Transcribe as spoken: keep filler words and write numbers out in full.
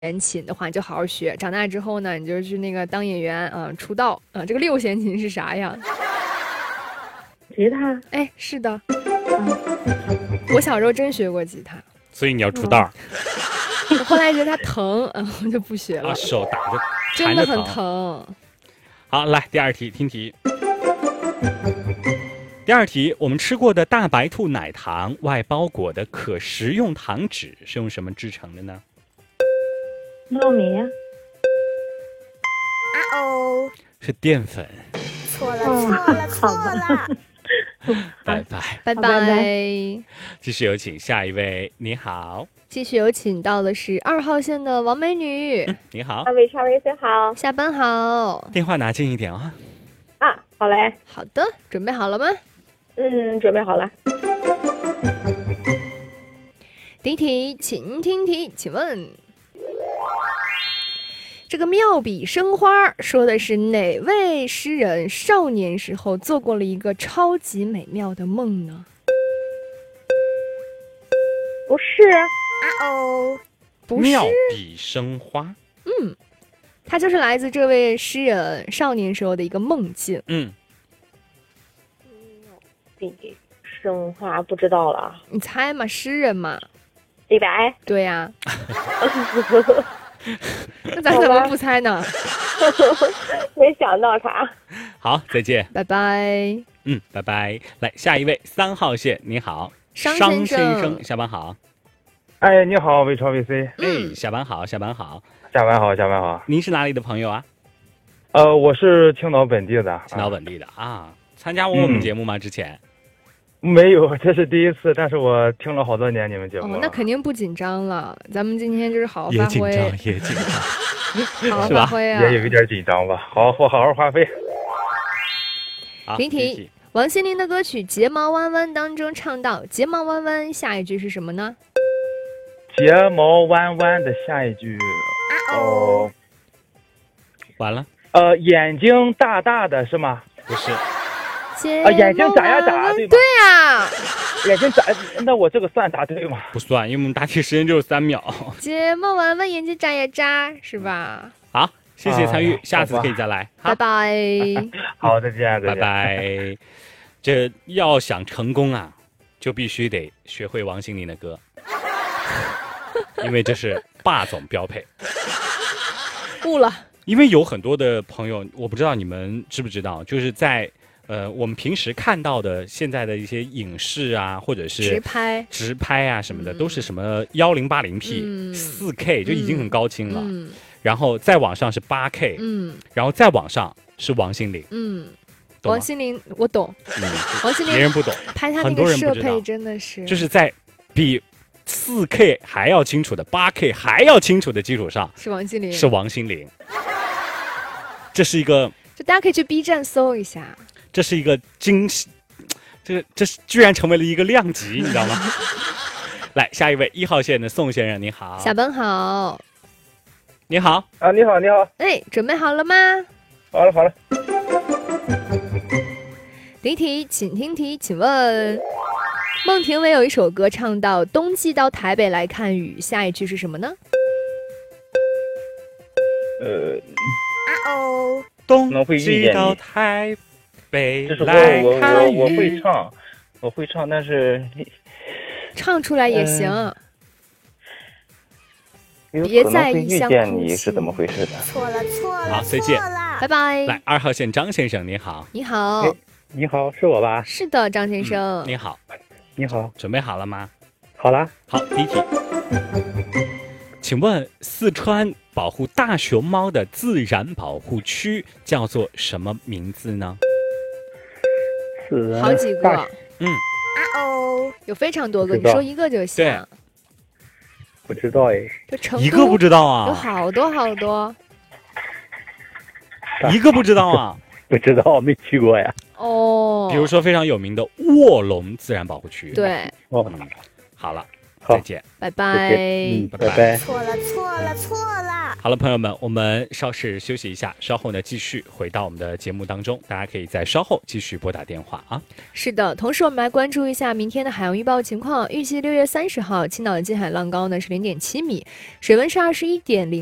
弦琴的话，你就好好学。长大之后呢，你就去那个当演员啊、呃，出道啊、呃。这个六弦琴是啥呀？ 吉他。 哎，是的。嗯、我小时候真学过吉他， 所以你要出道。 嗯、我后来觉得它疼，嗯，我就不学了。 啊，手打着， 真的很疼。 好，来第二题，听题。第二题，我们吃过的大白兔奶糖外包裹的可食用糖脂是用什么制成的呢？ 糯米呀。 啊哦， 是淀粉。 错了，错了，错了。 拜拜， 拜拜。 继续有请下一位，你好。 继续有请到的是二号线的王美女。 嗯、你好， 二位超维 C 好， 下班好。 电话拿近一点啊。 啊，好嘞。 好的，准备好了吗？ 嗯，准备好了。 第一题，请听题，请问这个妙笔生花说的是哪位诗人少年时候做过了一个超级美妙的梦呢？ 不是。 啊哦， 不是。 妙笔生花， 嗯，它就是来自这位诗人少年时候的一个梦境。 嗯， 笔生花不知道了， 你猜嘛，诗人嘛。 李白。 对呀、啊。那咱怎么不猜呢？ 没想到他。 好，再见， 拜拜。 嗯，拜拜。来，下一位三号线，你好， 商先生， 生，下班好。 哎，你好，魏超 V C。 哎，下班好，下班好， 下班好，下班好。 您是哪里的朋友啊？ 呃，我是青岛本地的。 青岛本地的啊，参加过我们节目吗？之前？ 没有，这是第一次，但是我听了好多年你们节目。 哦，那肯定不紧张了。咱们今天就是好好也发挥， 紧张，也紧张， 好好发挥啊， 也有一点紧张吧。好，我好好发挥。 听题，王心凌的歌曲《睫毛弯弯》当中唱到“睫毛弯弯”，下一句是什么呢？ 睫毛弯弯的下一句， 啊哦， 完了。 呃，眼睛大大的是吗？ 不是。 啊，眼睛眨呀眨，对吗？ 对呀、啊， 眼睛眨，那我这个算答对吗？ 不算，因为我们答题时间只有三秒。 睫毛弯弯，眼睛眨呀眨，是吧？ 好，谢谢参与， 啊、 下次可以再来。 拜拜。 好，再见， 拜拜。这要想成功啊，就必须得学会王心凌的歌，因为这是霸总标配。 悟了。 因为有很多的朋友，我不知道你们知不知道，就是在。呃，我们平时看到的现在的一些影视啊，或者是直拍、 直拍啊什么的，嗯、都是什么幺零八零 P、四 K 就已经很高清了。 嗯、 然后再往上是八 K， 嗯， 然后再往上是王心凌， 嗯，王心凌我懂， 嗯， 王心凌别人不懂， 拍他那个摄配真的是， 就是在比四 K 还要清楚的八 K 还要清楚的基础上， 是王心凌， 是王心凌。这是一个， 就大家可以去 B 站搜一下。 这是一个惊喜，这这是居然成为了一个量级，你知道吗？来，下一位一号线的宋先生，你好， 下班好， 你好啊，你好，你好， 哎，准备好了吗？ 好了，好了。 第一题，请听题，请问孟庭苇有一首歌唱到冬季到台北来看雨，下一句是什么呢？ 呃， 啊哦。 冬季到台北这首歌来看雨， 我我我会唱，我会唱，但是唱出来也行。 呃、 别在异乡遇见你是怎么回事的？ 错了，错了， 好，再见， 拜拜。 来，二号线张先生，你好， 你好， 哎、你好，是我吧？ 是的，张先生， 嗯、你好， 你好， 准备好了吗？ 好了， 好，第一题。请问四川保护大熊猫的自然保护区叫做什么名字呢？ 好几个， 嗯， 啊哦， 有非常多个，你说一个就行。 对， 不知道哎， 就成都一个不知道啊， 有好多好多， 一个不知道啊， 不知道，没去过呀。 哦， 比如说非常有名的卧龙自然保护区， 对， 哦， 嗯，好了。 好， 再见， 拜拜， 嗯，拜拜。 错了，错了，错了。 好了，朋友们，我们稍事休息一下，稍后呢继续回到我们的节目当中，大家可以在稍后继续拨打电话啊。 是的，同时我们来关注一下明天的海洋预报情况，预计六月三十号青岛的近海浪高呢是零点七米，水温是二十一点零。